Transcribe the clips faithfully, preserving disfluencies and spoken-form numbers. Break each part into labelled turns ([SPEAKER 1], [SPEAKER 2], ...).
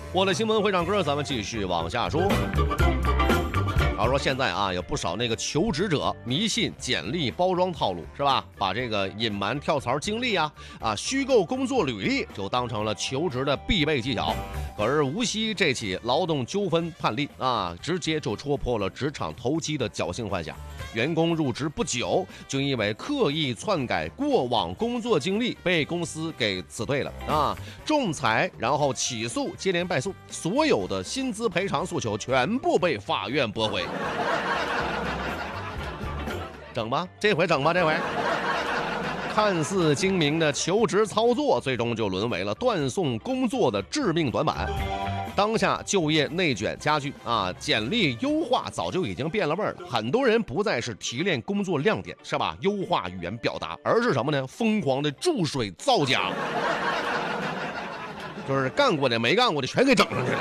[SPEAKER 1] 我的新闻会唱歌，咱们继续往下说。然后说现在啊，有不少那个求职者迷信简历包装套路，是吧？把这个隐瞒跳槽经历啊啊虚构工作履历就当成了求职的必备技巧。可是无锡这起劳动纠纷判例啊，直接就戳破了职场投机的侥幸幻想。员工入职不久，就因为刻意篡改过往工作经历，被公司给辞退了啊！仲裁，然后起诉，接连败诉，所有的薪资赔偿诉求全部被法院驳回。整吧，这回整吧，这回。看似精明的求职操作，最终就沦为了断送工作的致命短板。当下就业内卷加剧啊，简历优化早就已经变了味儿了。很多人不再是提炼工作亮点，是吧？优化语言表达，而是什么呢？疯狂的注水造假，就是干过的没干过的全给整上去了。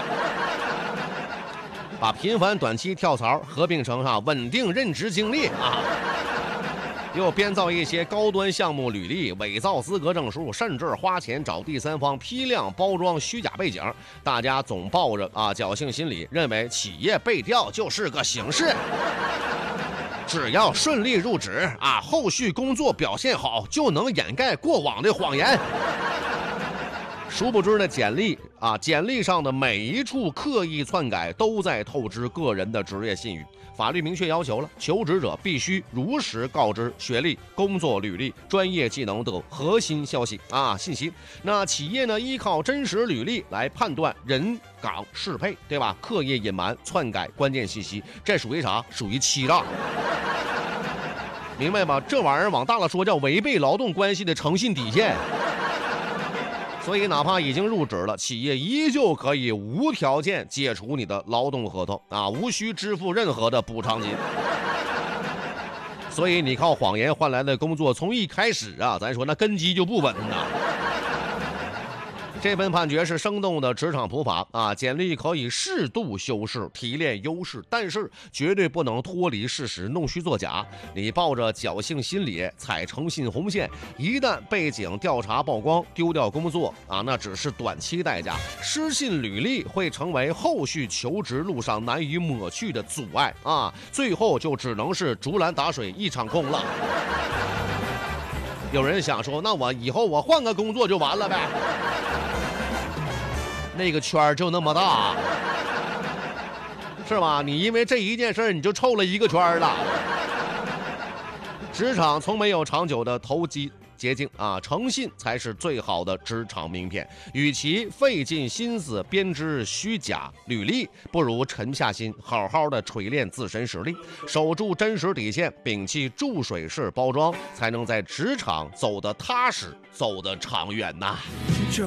[SPEAKER 1] 把频繁短期跳槽合并成哈稳定任职经历啊。又编造一些高端项目履历，伪造资格证书，甚至花钱找第三方批量包装虚假背景。大家总抱着啊侥幸心理，认为企业被调就是个形式，只要顺利入职啊，后续工作表现好就能掩盖过往的谎言。殊不知呢，简历啊，简历上的每一处刻意篡改，都在透支个人的职业信誉。法律明确要求了，求职者必须如实告知学历、工作履历、专业技能等核心消息啊信息。那企业呢，依靠真实履历来判断人岗适配，对吧？刻意隐瞒、篡改关键信息，这属于啥？属于欺诈。明白吧？这玩意儿往大了说，叫违背劳动关系的诚信底线。所以哪怕已经入职了，企业依旧可以无条件解除你的劳动合同啊，无需支付任何的补偿金。所以你靠谎言换来的工作，从一开始啊，咱说那根基就不稳呐。这份判决是生动的职场普法啊，简历可以适度修饰提炼优势，但是绝对不能脱离事实弄虚作假。你抱着侥幸心理踩诚信红线，一旦背景调查曝光，丢掉工作啊，那只是短期代价。失信履历会成为后续求职路上难以抹去的阻碍啊，最后就只能是竹篮打水一场空了。有人想说，那我以后我换个工作就完了呗？那个圈就那么大，是吧？你因为这一件事你就凑了一个圈了。职场从没有长久的投机捷径啊，诚信才是最好的职场名片。与其费尽心思编织虚假履历，不如沉下心好好的锤炼自身实力，守住真实底线，摒弃注水式包装，才能在职场走得踏实，走得长远呐。